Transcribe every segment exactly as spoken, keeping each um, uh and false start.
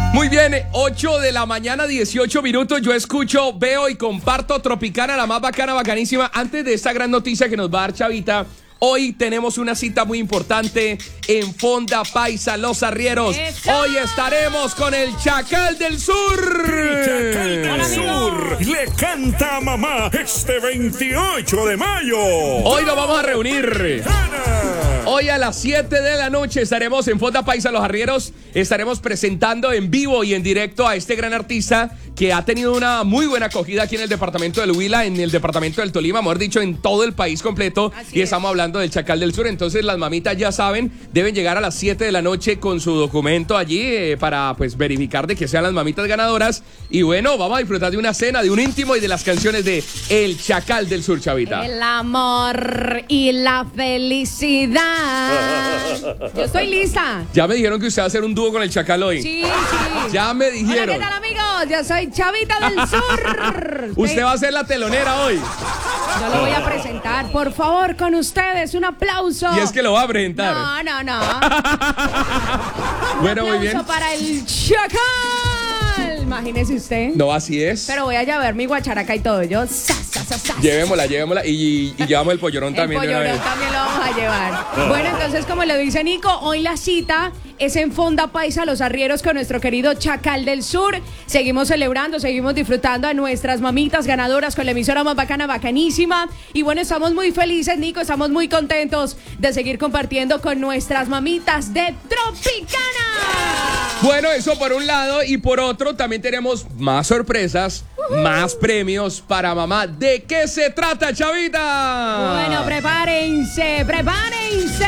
Muy bien, ocho de la mañana, dieciocho minutos. Yo escucho, veo y comparto Tropicana, la más bacana, bacanísima. Antes de esta gran noticia que nos va a dar Chavita, hoy tenemos una cita muy importante en Fonda Paisa, Los Arrieros. ¡Eso! Hoy estaremos con el Chacal del Sur. El Chacal del Sur le canta a mamá este veintiocho de mayo. Hoy nos vamos a reunir. Hoy a las siete de la noche estaremos en Fonda Paisa, Los Arrieros. Estaremos presentando en vivo y en directo a este gran artista que ha tenido una muy buena acogida aquí en el departamento del Huila, en el departamento del Tolima, mejor dicho, en todo el país completo. Así y estamos es. hablando del Chacal del Sur. Entonces las mamitas ya saben, deben llegar a las siete de la noche con su documento allí eh, para pues verificar de que sean las mamitas ganadoras. Y bueno, vamos a disfrutar de una cena, de un íntimo y de las canciones de El Chacal del Sur, Chavita. El amor y la felicidad. Yo estoy lista. Ya me dijeron que usted va a hacer un dúo con el Chacal hoy. Sí, sí. Ya me dijeron. Hola, ¿qué tal, amigos? Yo soy Chavita del Sur. Usted va a ser la telonera hoy. Yo lo voy a presentar. Por favor, con ustedes, un aplauso. Y es que lo va a presentar. No, no, no. Bueno, un muy bien. aplauso para el Chacal. Imagínese usted. No, así es. Pero voy a llevar mi guacharaca y todo. Yo, sa, sa, sa, sa. Llevémosla, llevémosla. Y, y llevamos el pollorón también. El pollorón también lo vamos a llevar. Bueno, entonces, como le dice Nico, hoy la cita es en Fonda Paisa, Los Arrieros, con nuestro querido Chacal del Sur. Seguimos celebrando, seguimos disfrutando a nuestras mamitas ganadoras con la emisora más bacana, bacanísima. Y bueno, estamos muy felices, Nico, estamos muy contentos de seguir compartiendo con nuestras mamitas de Tropicana. Bueno, eso por un lado, y por otro también tenemos más sorpresas, uh-huh. más premios para mamá. ¿De qué se trata, Chavita? Bueno, prepárense, prepárense.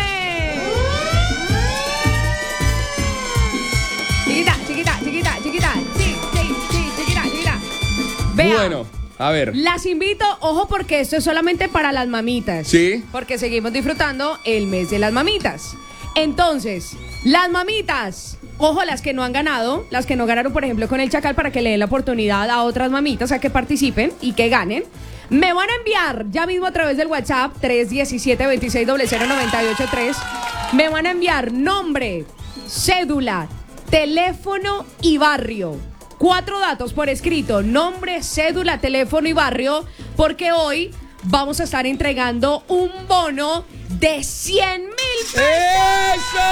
Chiquita, chiquita, chiquita, chiquita. Sí, sí, sí, chiquita, chiquita. Vea. Bueno, a ver. Las invito, ojo, porque esto es solamente para las mamitas. Sí. Porque seguimos disfrutando el mes de las mamitas. Entonces, las mamitas, ojo, las que no han ganado, las que no ganaron, por ejemplo, con el Chacal, para que le den la oportunidad a otras mamitas a que participen y que ganen. Me van a enviar ya mismo a través del WhatsApp tres uno siete, dos seis cero cero, nueve ocho tres. Me van a enviar nombre, cédula, teléfono y barrio. Cuatro datos por escrito: nombre, cédula, teléfono y barrio, porque hoy vamos a estar entregando un bono de cien mil pesos. ¡Eso!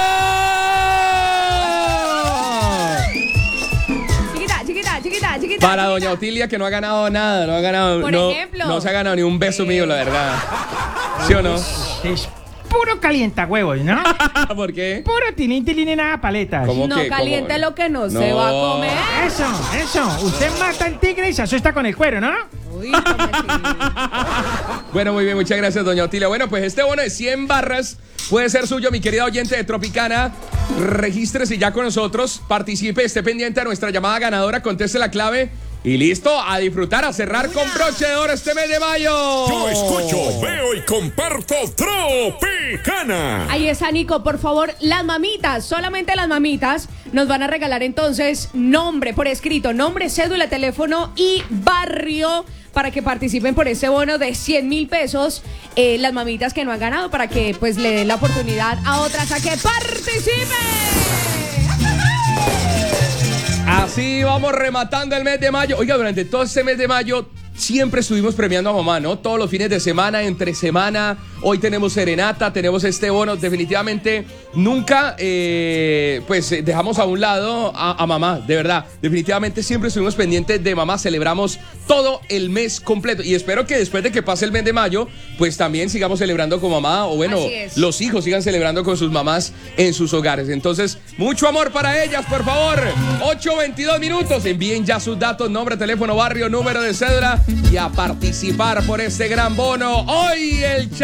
Chiquita, chiquita, chiquita, chiquita. Para chiquita. doña Otilia, que no ha ganado nada, no ha ganado. Por no, ejemplo. No se ha ganado ni un beso eh. mío, la verdad. ¿Sí o no? Es puro calienta huevos, ¿no? ¿Por qué? Puro tilín, tilín y nada paletas. ¿Cómo No que, caliente cómo? lo que no, No. se va a comer. Eso, eso. Usted mata al tigre y se asusta con el cuero, ¿no? Uy, Bueno, muy bien, muchas gracias, doña Otilia. Bueno, pues este bono de cien barras puede ser suyo, mi querida oyente de Tropicana. Regístrese ya con nosotros, participe, esté pendiente a nuestra llamada ganadora, conteste la clave y listo, a disfrutar, a cerrar con broche de oro este mes de mayo. Yo escucho, veo y comparto Tropicana. Ahí está, Nico, por favor, las mamitas, solamente las mamitas nos van a regalar entonces nombre por escrito, nombre, cédula, teléfono y barrio, para que participen por ese bono de cien mil pesos, eh, las mamitas que no han ganado, para que pues le den la oportunidad a otras a que participen. Así vamos rematando el mes de mayo. Oiga, durante todo este mes de mayo siempre estuvimos premiando a mamá, ¿no? Todos los fines de semana, entre semana. Hoy tenemos serenata, tenemos este bono. Definitivamente nunca eh, pues dejamos a un lado a, a mamá, de verdad. Definitivamente siempre estuvimos pendientes de mamá. Celebramos todo el mes completo. Y espero que después de que pase el mes de mayo, pues también sigamos celebrando con mamá. O bueno, los hijos sigan celebrando con sus mamás en sus hogares. Entonces, mucho amor para ellas, por favor. ocho veintidós minutos. Envíen ya sus datos, nombre, teléfono, barrio, número de cédula y a participar por este gran bono. Hoy el